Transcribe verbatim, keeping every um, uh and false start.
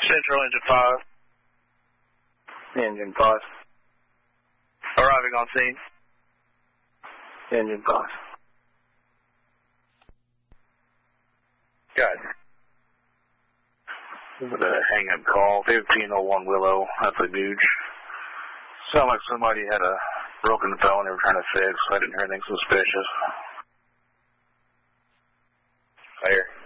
Central Engine five. Engine five. Arriving on scene. Engine five. Got it. With a hang-up call, fifteen oh one Willow, that's a huge. Sounded like somebody had a broken phone they were trying to fix, so I didn't hear anything suspicious. Clear.